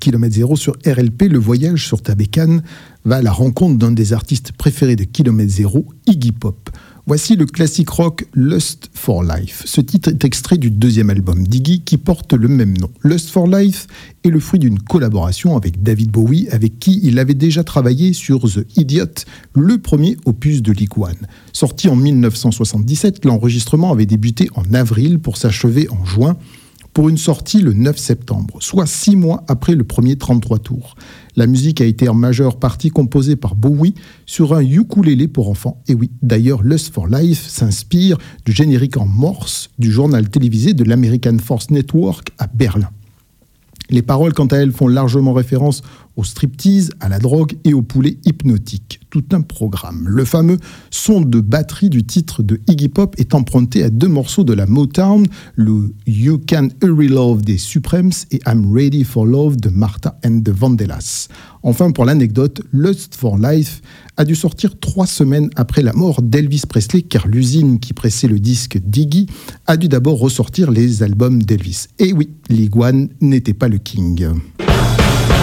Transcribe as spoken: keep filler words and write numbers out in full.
Kilomètre Zéro sur R L P, le voyage sur ta bécane va à la rencontre d'un des artistes préférés de Kilomètre Zéro, Iggy Pop. Voici le classique rock Lust for Life. Ce titre est extrait du deuxième album d'Iggy qui porte le même nom. Lust for Life est le fruit d'une collaboration avec David Bowie, avec qui il avait déjà travaillé sur The Idiot, le premier opus de League One. Sorti en dix-neuf cent soixante-dix-sept, l'enregistrement avait débuté en avril pour s'achever en juin, pour une sortie le neuf septembre, soit six mois après le premier trente-trois tours. La musique a été en majeure partie composée par Bowie sur un ukulélé pour enfants. Et oui, d'ailleurs, Lust for Life s'inspire du générique en morse du journal télévisé de l'American Force Network à Berlin. Les paroles, quant à elles, font largement référence au striptease, à la drogue et au poulet hypnotique. Tout un programme. Le fameux son de batterie du titre de Iggy Pop est emprunté à deux morceaux de la Motown, le You Can Hurry Love des Supremes et I'm Ready for Love de Martha and the Vandellas. Enfin, pour l'anecdote, Lust for Life a dû sortir trois semaines après la mort d'Elvis Presley, car l'usine qui pressait le disque d'Iggy a dû d'abord ressortir les albums d'Elvis. Et oui, League One n'était pas le king.